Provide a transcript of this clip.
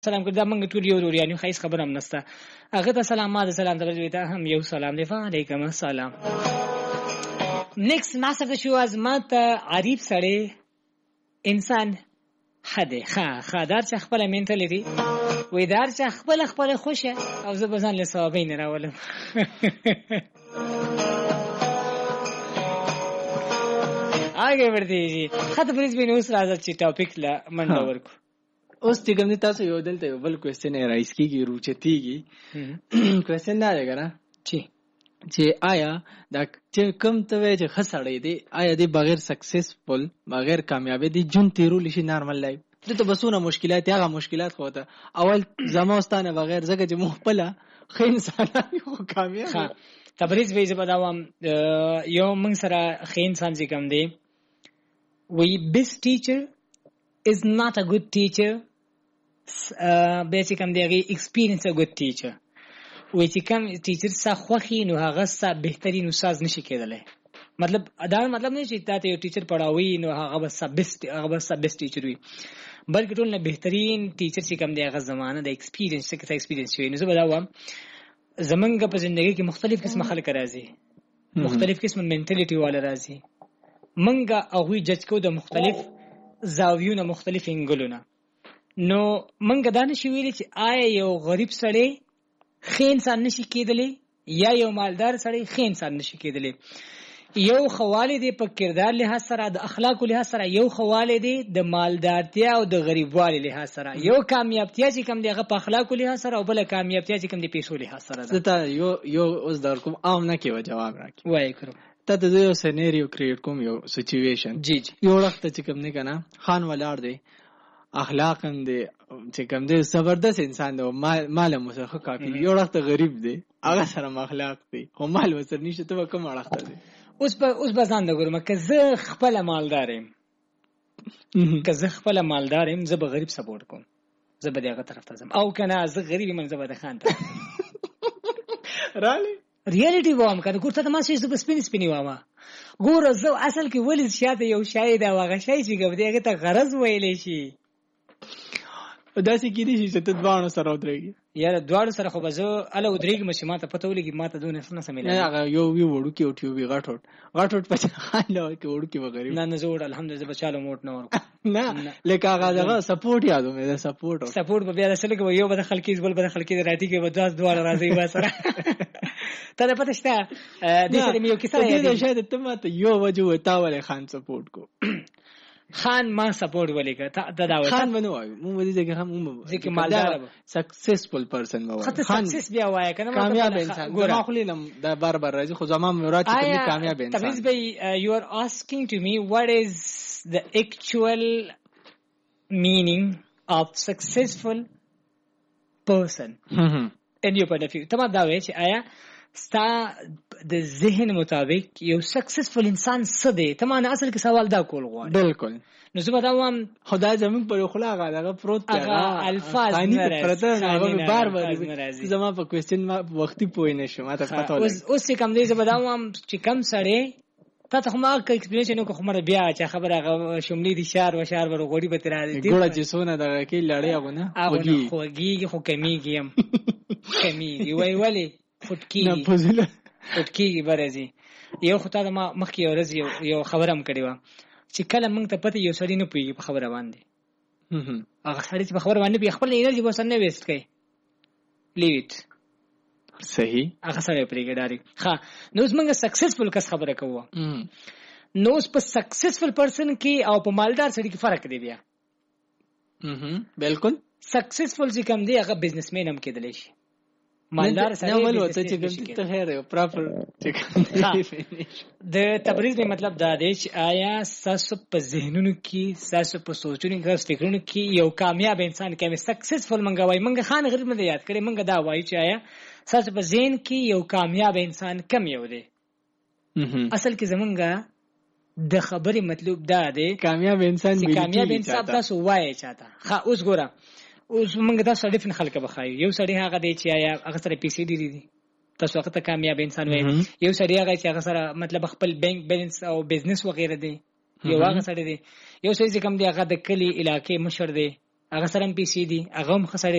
سلام کړ دا موږ ټول یو ورور یانو خیس خبر هم نسته هغه ته سلام ما سلام درجه ته هم یو سلام دی علیکم السلام. نیکست ماسټر د شو از ماته عریب سړی انسان حد خادار چې خپل منټالیټي وې دار چې خپل خوشه او زه بزن له ثوابین راولم. آگے بڑھتے جی خط پریز بین اوس راځه چې ټاپک لا منډه ورکو. اوس چې کوم تاسو یو دلته یو بل کوېسچن رایز کیږي روچتیږي کوېسچن دا دی کنه چې آیا دا چې کوم ته چې خسړې دی آیا دی بغیر سکسسفل بغیر کامیابی دی جون تیرول شي نارمل لایف ته بسونه مشکلات هغه مشکلات خو ته اول زموستانه بغیر زګه چې مخبله خې انسان خو کامیاب تبریز به زبداوم یو موږ سره خې انسان چې کوم دی we best teacher is not a good teacher basically the experience a good teacher we چې teacher سا خوخي نو هغه سا بهترین استاد نشي کېدلی مطلب دا مطلب نه چې تاسو یو ټیچر پڑھاوي نو هغه بس بیسټ ټیچر وي بلکې ټول نه بهترین ټیچر چې کوم دی هغه زمانه د ایکسپیرینس څخه ایکسپیرینس وي نو زه بداوم زمونږ په ژوندۍ کې مختلف قسم خلک راځي مختلف قسم منټالیټي والا راځي منګه هغه جج کو د مختلف زاویونه مختلف انګلونه نو منګه دا نشي ویلي چې آیا یو غریب سړی ښه انسان نشي کېدلی یا یو مالدار سړی ښه انسان نشي کېدلی یو خواله دی په کردار لحاظ سره د اخلاق لحاظ سره یو خواله دی د مالدارتیا او د غریبوالي لحاظ سره یو کامیابتیا چې کوم دی هغه په اخلاق لحاظ سره او بل کامیابتیا چې کوم دی پیسو لحاظ سره ده زه یو اوس در کوم عام نه کې جواب راکې وای کړو ته د یو سینریو کریټ کوم یو سچويشن جی یو وخت چې کوم نه کنه خان ولار دی اخلاق هم دی چې کوم دی زبردست انسان دی مال مسخه کافي یو وخت غریب دی هغه سره اخلاق دی خو مال وسر نشته ته کوم اړخ دی اوس بزان د ګورم که زه خپل مالدارم زه به غریب سپورټ کوم زه به دغه طرف ته ځم او کنه زه غریب من زه به د خان ته ریالټي وام کنه ګورته ما شي زه به سپینی وامه ګور زه اصل کې ولې شاته یو شای دا واغه شای چې ګبدیګه ته غرض ویلې شي دا چې کېدی شي چې ته دوانو سره ودرېږي یاره دوانو سره خو به زه اله ودرېږم چې ما ته پته ولګي ما ته دونه څه سمېږي نه هغه یو وړو کې او ټیوبي غټوټ په خان له کې وړو کې وغیرہ نه زه وړ الحمدلله به چالو موټ نه ورکو نه لکه هغه دغه سپورټ یادو مې دا سپورټ به بیا سره کې یو به خلک بل به خلک راټي کې به دوه راځي با سره ته پته شته د سره مې یو کیسه یادې شاید ته ماته یو وجه وتا ولې خان سپورټ کو خان ما سپورټ ولې کا دا خان منو وایو مو ودی ځکه هم ځکه مالدار سکسسفل پرسن مو خان سکسس بیا وایي کنه کامیاب انسان ګور خلینم دا بار راځي خو زما مراد چې کامیاب انسان تمیز به you are asking to me what is the actual meaning of successful person in your point of view تمام دا وایي چې آیا ستا د ذهن مطابق یو سکسسفل انسان څه دی ته ما اصل کې سوال دا کول غواړم بالکل نو زه به دا وایم خدای زموږ پر خلا هغه پروت دی الفاظ نه راځي بار زما په کوېسچن ما وختي پوه نه شم ماته پته ولګي اوس کوم دی زه به دا وایم چې کم سړی ته ما ایکسپلیشن نو کومه بیا چې خبره شملې دي شهر ورغوړي به تر دې ګوره جسونه دغه کې لړۍ غونه خوږي خو کمیږي وای ولی فټکی برازي یو خدای ما مخکې ورځ یو خبرم کړی و چې کله موږ ته پته یو سړی نه پوهیږي په خبره باندې هغه سړی چې په خبره باندې خپل انرژي وسن نه ویست کوي لیویټ صحیح هغه سره پرېږه ډایرکټ ها نو موږ سکسسفل کس خبره کوو نو په سکسسفل پرسن کې او په مالدار سړي کې فرق دی بیا بالکل سکسسفل چې کوم دی هغه بزنسمن هم کېدلی شي مالدار سره نو ولوته چې کوم ته خیر یو پراپر د تبریز نه مطلب دا دی چې آیا تاسو په ذهنونو کې تاسو په سوچونو کې فکرونو کې یو کامیاب انسان کې سکسسفل منګوي منګ خان غریب نه یاد کړي منګ دا وایي چې آیا تاسو په ذهن کې یو کامیاب انسان کم یو دی اصل کې زمونږه د خبرې مطلب دا دی کامیاب انسان تاسو وایي چاته ها اوس ګوره اوس موږ دا سړی فن خلک بخایو یو سړی هغه دی چې آیا هغه سره پیسې دي تاسو هغه ته کامیاب انسان وایي یو سړی هغه چې هغه سره مطلب خپل بانک بیلانس او بزنس وغیرہ دی یو هغه سړی دی یو سړی چې کوم دی هغه د کلی علاقې مشر دی هغه سره هم پیسې دي، هغه هم ښه سړی